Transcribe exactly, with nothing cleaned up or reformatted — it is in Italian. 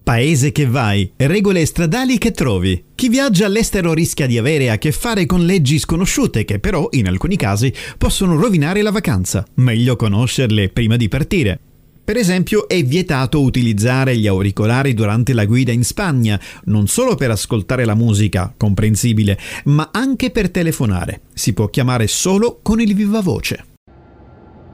Paese che vai, regole stradali che trovi. Chi viaggia all'estero rischia di avere a che fare con leggi sconosciute che però, in alcuni casi, possono rovinare la vacanza. Meglio conoscerle prima di partire. Per esempio, è vietato utilizzare gli auricolari durante la guida in Spagna, non solo per ascoltare la musica, comprensibile, ma anche per telefonare. Si può chiamare solo con il vivavoce.